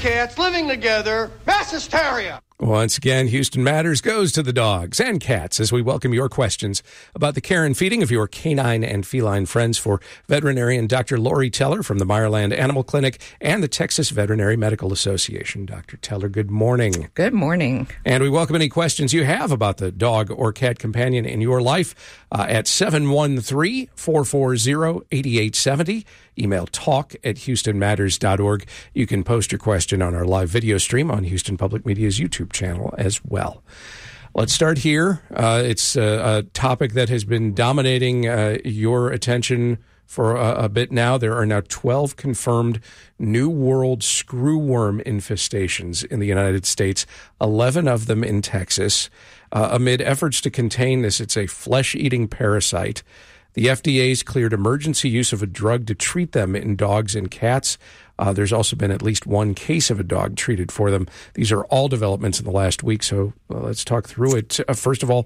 cats living together, mass hysteria. Once again, Houston Matters goes to the dogs and cats as we welcome your questions about the care and feeding of your canine and feline friends for veterinarian Dr. Lori Teller from the Meyerland Animal Clinic and the Texas Veterinary Medical Association. Dr. Teller, good morning. Good morning. And we welcome any questions you have about the dog or cat companion in your life at 713-440-8870. Email talk@houstonmatters.org. You can post your question on our live video stream on Houston Public Media's YouTube channel as well. Let's start here. It's a topic that has been dominating your attention for a bit now. There are now 12 confirmed New World screwworm infestations in the United States, 11 of them in Texas. Amid efforts to contain this, it's a flesh-eating parasite. The FDA's cleared emergency use of a drug to treat them in dogs and cats. There's also been at least one case of a dog treated for them. These are all developments in the last week, so let's talk through it. First of all,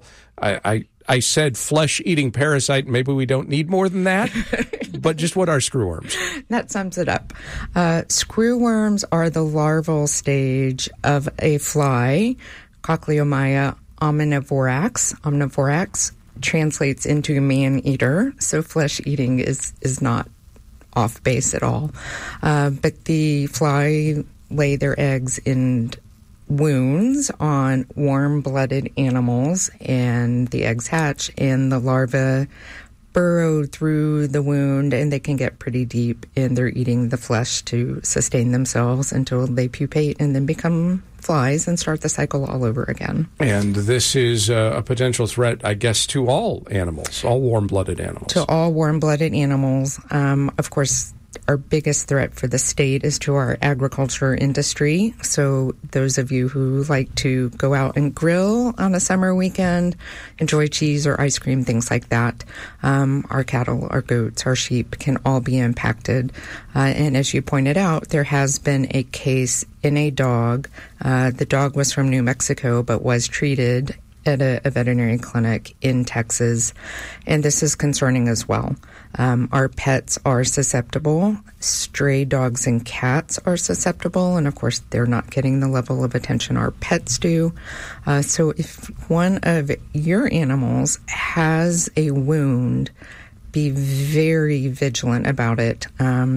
I said flesh-eating parasite. Maybe we don't need more than that, but just what are screwworms? That sums it up. Screwworms are the larval stage of a fly, Cochleomya omnivораx. Omnivораx translates into man-eater, so flesh-eating is not off base at all. But the fly lay their eggs in wounds on warm-blooded animals, and the eggs hatch, and the larvae burrow through the wound, and they can get pretty deep, and they're eating the flesh to sustain themselves until they pupate and then become flies and start the cycle all over again. And this is a potential threat, I guess, to all animals, all warm-blooded animals. To all warm-blooded animals. Of course, our biggest threat for the state is to our agriculture industry. So those of you who like to go out and grill on a summer weekend, enjoy cheese or ice cream, things like that, our cattle, our goats, our sheep can all be impacted. And as you pointed out, there has been a case in a dog. The dog was from New Mexico, but was treated at a veterinary clinic in Texas, and this is concerning as well. Our pets are susceptible. Stray dogs and cats are susceptible, and of course, they're not getting the level of attention our pets do. So if one of your animals has a wound, be very vigilant about it.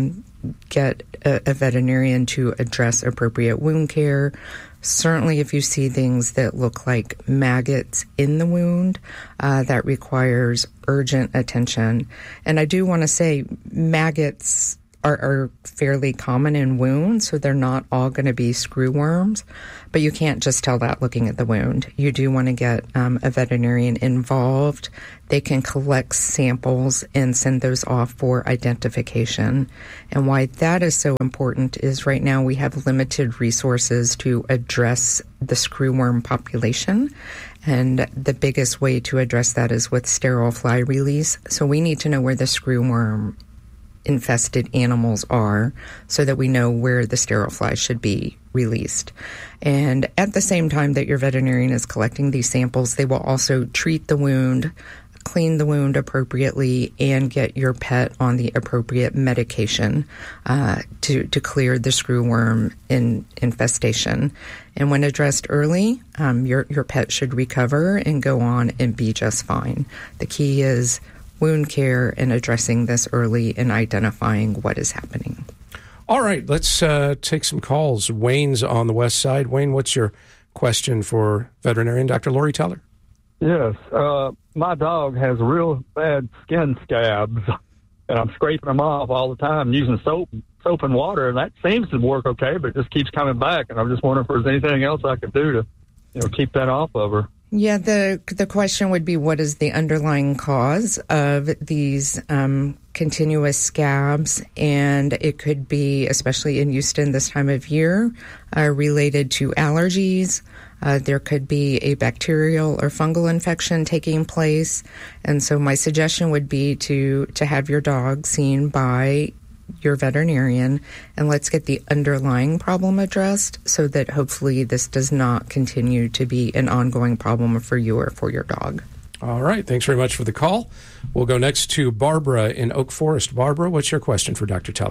Get a veterinarian to address appropriate wound care. Certainly, if you see things that look like maggots in the wound, that requires urgent attention. And I do want to say maggots are fairly common in wounds, so they're not all going to be screwworms, but you can't just tell that looking at the wound. You do want to get a veterinarian involved. They can collect samples and send those off for identification. And why that is so important is right now we have limited resources to address the screwworm population. And the biggest way to address that is with sterile fly release. So we need to know where the screwworm infested animals are so that we know where the sterile flies should be released. And at the same time that your veterinarian is collecting these samples, they will also treat the wound, clean the wound appropriately, and get your pet on the appropriate medication to clear the screwworm infestation. And when addressed early, your pet should recover and go on and be just fine. The key is wound care and addressing this early and identifying what is happening. All right, let's take some calls. Wayne's on the west side. Wayne, what's your question for veterinarian Dr. Lori Teller? Yes, my dog has real bad skin scabs, and I'm scraping them off all the time using soap and water, and that seems to work okay, but it just keeps coming back, and I'm just wondering if there's anything else I could do to keep that off of her. Yeah, the question would be, what is the underlying cause of these continuous scabs? And it could be, especially in Houston this time of year, related to allergies. There could be a bacterial or fungal infection taking place. And so my suggestion would be to have your dog seen by your veterinarian, and let's get the underlying problem addressed so that hopefully this does not continue to be an ongoing problem for you or for your dog. All right. Thanks very much for the call. We'll go next to Barbara in Oak Forest. Barbara, what's your question for Dr. Teller?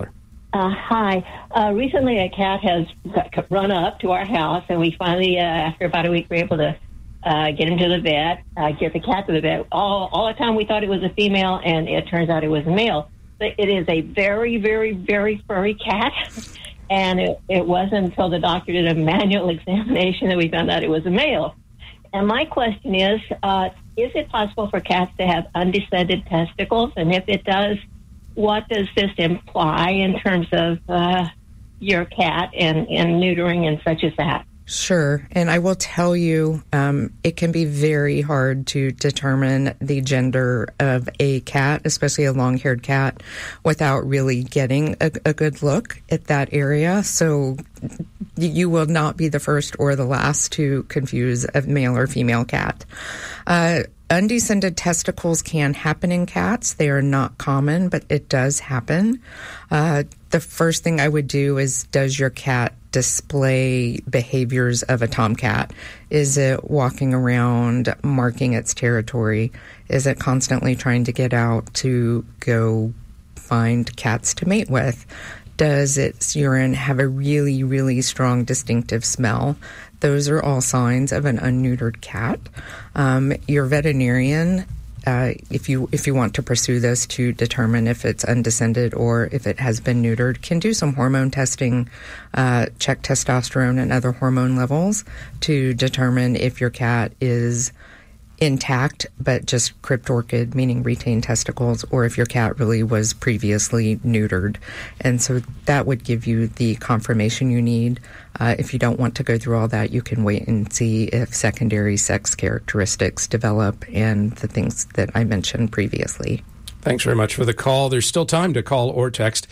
Hi. Recently, a cat has run up to our house, and we finally, after about a week, were able to get him to the vet, get the cat to the vet. All the time we thought it was a female, and it turns out it was a male. But it is a very, very, very furry cat, and it wasn't until the doctor did a manual examination that we found out it was a male. And my question is it possible for cats to have undescended testicles? And if it does, what does this imply in terms of your cat and neutering and such as that? Sure. And I will tell you, it can be very hard to determine the gender of a cat, especially a long-haired cat, without really getting a good look at that area. So you will not be the first or the last to confuse a male or female cat. Undescended testicles can happen in cats. They are not common, but it does happen. The first thing I would do is, does your cat display behaviors of a tomcat? Is it walking around marking its territory? Is it constantly trying to get out to go find cats to mate with? Does its urine have a really, really strong distinctive smell? Those are all signs of an unneutered cat. Your veterinarian, if you want to pursue this to determine if it's undescended or if it has been neutered, can do some hormone testing, check testosterone and other hormone levels to determine if your cat is intact but just cryptorchid, meaning retained testicles, or if your cat really was previously neutered. And so that would give you the confirmation you need. If you don't want to go through all that, you can wait and see if secondary sex characteristics develop and the things that I mentioned previously. Thanks very much for the call. There's still time to call or text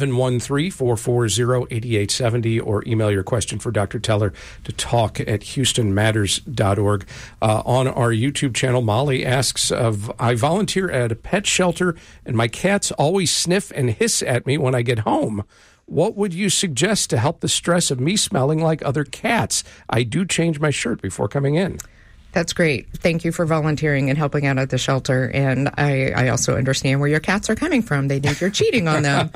713-440-8870 or email your question for Dr. Teller to talk@houstonmatters.org. On our YouTube channel, Molly asks, I volunteer at a pet shelter and my cats always sniff and hiss at me when I get home. What would you suggest to help the stress of me smelling like other cats? I do change my shirt before coming in. That's great. Thank you for volunteering and helping out at the shelter. And I also understand where your cats are coming from. They think you're cheating on them.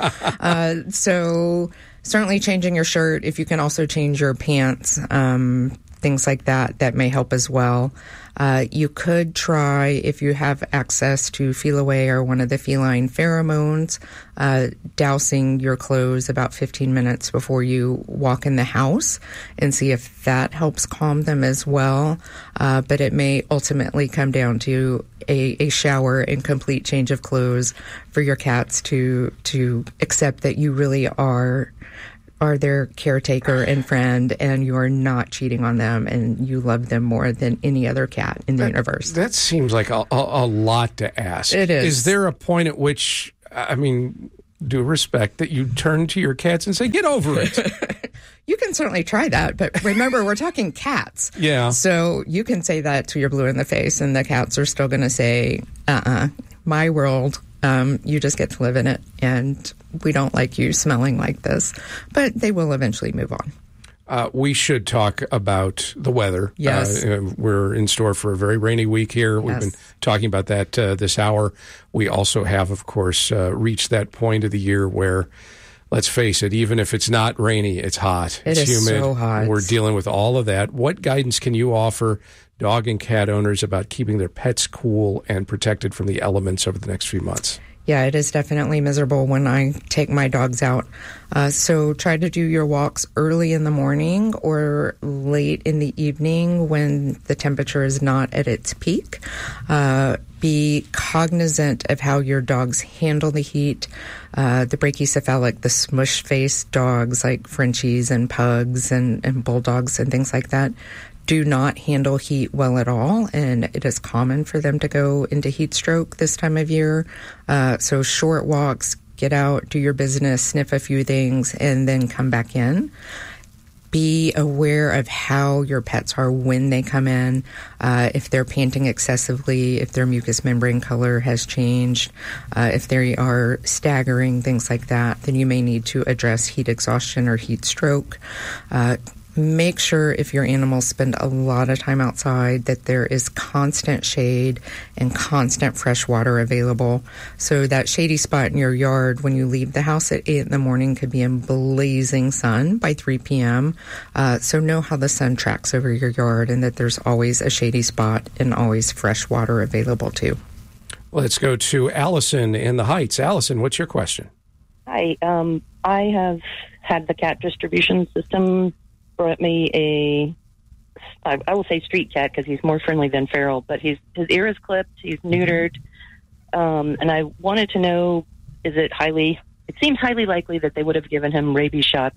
So certainly changing your shirt. If you can also change your pants, things like that, that may help as well. You could try, if you have access to Feel Away or one of the feline pheromones, dousing your clothes about 15 minutes before you walk in the house and see if that helps calm them as well. But it may ultimately come down to a shower and complete change of clothes for your cats to accept that you really are their caretaker and friend, and you are not cheating on them, and you love them more than any other cat in the universe. That seems like a lot to ask. It is. Is there a point at which, I mean, due respect, that you turn to your cats and say, get over it? You can certainly try that, but remember, we're talking cats. Yeah. So you can say that to your blue in the face, and the cats are still going to say, my world. You just get to live in it, and we don't like you smelling like this. But they will eventually move on. We should talk about the weather. Yes. We're in store for a very rainy week here. Yes. We've been talking about that this hour. We also have, of course, reached that point of the year where, let's face it, even if it's not rainy, it's hot. It's humid. So hot. We're dealing with all of that. What guidance can you offer dog and cat owners about keeping their pets cool and protected from the elements over the next few months? Yeah, it is definitely miserable when I take my dogs out. So try to do your walks early in the morning or late in the evening when the temperature is not at its peak. Be cognizant of how your dogs handle the heat. The brachycephalic, the smush-faced dogs like Frenchies and pugs and bulldogs and things like that do not handle heat well at all, and it is common for them to go into heat stroke this time of year. So short walks, get out, do your business, sniff a few things, and then come back in. Be aware of how your pets are when they come in, if they're panting excessively, if their mucous membrane color has changed, if they are staggering, things like that, then you may need to address heat exhaustion or heat stroke. make sure if your animals spend a lot of time outside that there is constant shade and constant fresh water available. So that shady spot in your yard when you leave the house at 8 in the morning could be in blazing sun by 3 p.m. So know how the sun tracks over your yard and that there's always a shady spot and always fresh water available too. Let's go to Allison in the Heights. Allison, what's your question? Hi. I have had the cat distribution system brought me I will say street cat because he's more friendly than feral, but his ear is clipped, he's neutered, and I wanted to know, it seems highly likely that they would have given him rabies shots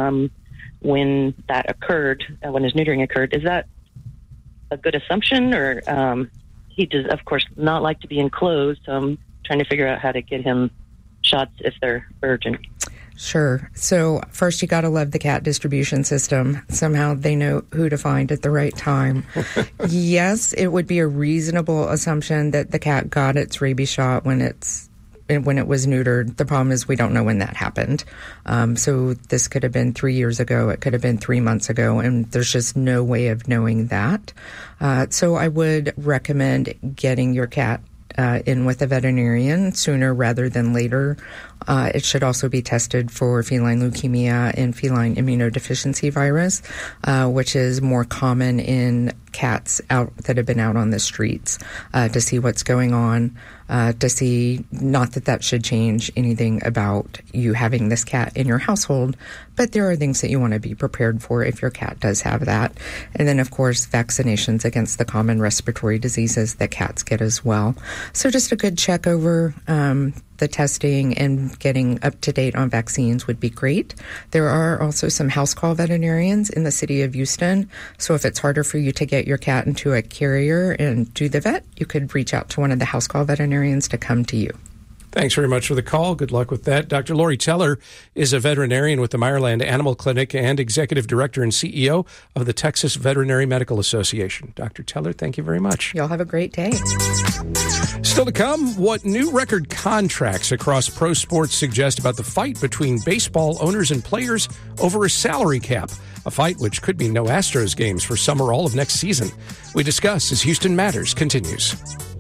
when that occurred, when his neutering occurred. Is that a good assumption, or he does, of course, not like to be enclosed, so I'm trying to figure out how to get him shots if they're urgent. Sure. So first, you got to love the cat distribution system. Somehow they know who to find at the right time. Yes, it would be a reasonable assumption that the cat got its rabies shot when it was neutered. The problem is we don't know when that happened. So this could have been 3 years ago. It could have been 3 months ago, and there's just no way of knowing that. So I would recommend getting your cat in with a veterinarian sooner rather than later. It should also be tested for feline leukemia and feline immunodeficiency virus, which is more common in cats that have been out on the streets, to see what's going on, to see, not that should change anything about you having this cat in your household, but there are things that you want to be prepared for if your cat does have that. And then, of course, vaccinations against the common respiratory diseases that cats get as well. So just a good check over the testing and getting up to date on vaccines would be great. There are also some house call veterinarians in the city of Houston. So if it's harder for you to get your cat into a carrier and do the vet, you could reach out to one of the house call veterinarians to come to you. Thanks very much for the call. Good luck with that. Dr. Lori Teller is a veterinarian with the Meyerland Animal Clinic and executive director and CEO of the Texas Veterinary Medical Association. Dr. Teller, thank you very much. Y'all have a great day. Still to come, what new record contracts across pro sports suggest about the fight between baseball owners and players over a salary cap, a fight which could mean no Astros games for some or all of next season. We discuss as Houston Matters continues.